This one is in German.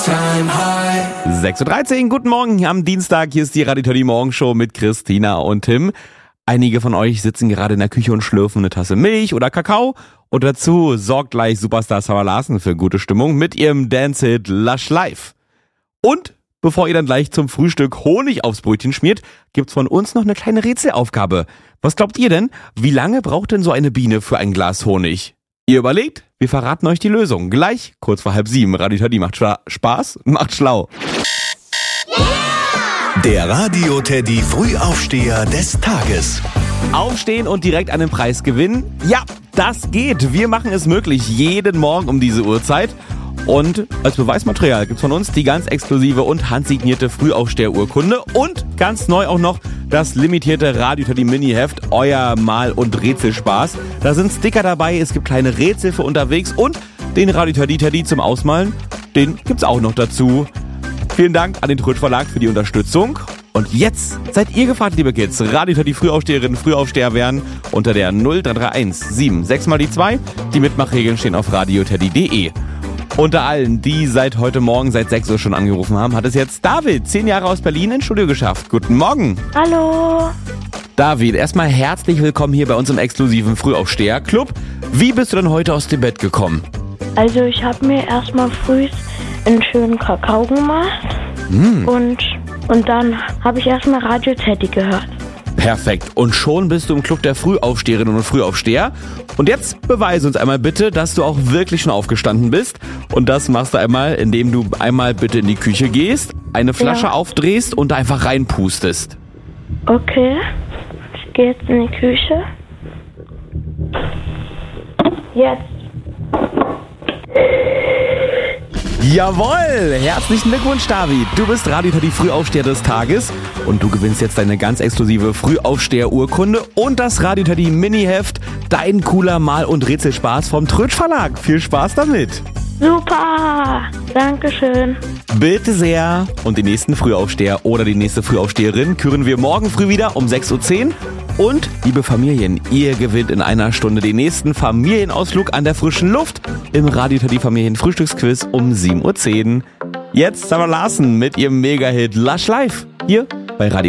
6:13 Uhr, guten Morgen hier am Dienstag. Hier ist die Radio Teddy Morgenshow mit Christina und Tim. Einige von euch sitzen gerade in der Küche und schlürfen eine Tasse Milch oder Kakao. Und dazu sorgt gleich Superstar Sarah Larsen für gute Stimmung mit ihrem Dance-Hit Lush Life. Und bevor ihr dann gleich zum Frühstück Honig aufs Brötchen schmiert, gibt's von uns noch eine kleine Rätselaufgabe. Was glaubt ihr denn? Wie lange braucht denn so eine Biene für ein Glas Honig? Ihr überlegt? Wir verraten euch die Lösung. Gleich, kurz vor 6:30. Radio Teddy macht Spaß, macht schlau. Der Radio Teddy Frühaufsteher des Tages. Aufstehen und direkt einen Preis gewinnen? Ja, das geht. Wir machen es möglich, jeden Morgen um diese Uhrzeit. Und als Beweismaterial gibt's von uns die ganz exklusive und handsignierte Frühaufsteher-Urkunde und ganz neu auch noch das limitierte Radio Teddy Mini-Heft, euer Mal- und Rätselspaß. Da sind Sticker dabei, es gibt kleine Rätsel für unterwegs und den Radio Teddy zum Ausmalen, den gibt's auch noch dazu. Vielen Dank an den Trötsch Verlag für die Unterstützung. Und jetzt seid ihr gefragt, liebe Kids. Radio Teddy Frühaufsteherinnen, Frühaufsteher werden unter der 0331 76 mal die 2. Die Mitmachregeln stehen auf radioteddy.de. Unter allen, die seit heute Morgen, seit 6 Uhr schon angerufen haben, hat es jetzt David, 10 Jahre aus Berlin, ins Studio geschafft. Guten Morgen. Hallo. David, erstmal herzlich willkommen hier bei uns im exklusiven Frühaufsteher-Club. Wie bist du denn heute aus dem Bett gekommen? Also ich habe mir erstmal früh einen schönen Kakao gemacht und dann habe ich erstmal Radio Teddy gehört. Perfekt. Und schon bist du im Club der Frühaufsteherinnen und Frühaufsteher. Und jetzt beweise uns einmal bitte, dass du auch wirklich schon aufgestanden bist. Und das machst du einmal, indem du einmal bitte in die Küche gehst, eine Flasche aufdrehst und da einfach reinpustest. Okay, ich gehe jetzt in die Küche. Jetzt. Jawohl! Herzlichen Glückwunsch, David. Du bist Radio Teddy Frühaufsteher des Tages und du gewinnst jetzt deine ganz exklusive Frühaufsteher-Urkunde und das Radio Teddy Mini-Heft, dein cooler Mal- und Rätselspaß vom Trötsch Verlag. Viel Spaß damit! Super! Dankeschön. Bitte sehr. Und den nächsten Frühaufsteher oder die nächste Frühaufsteherin küren wir morgen früh wieder um 6:10 Uhr. Und, liebe Familien, ihr gewinnt in einer Stunde den nächsten Familienausflug an der frischen Luft im Radio Teddy Familien Frühstücksquiz um 7:10 Uhr. Jetzt Sarah Larsen mit ihrem Mega-Hit Lush Life hier bei Radio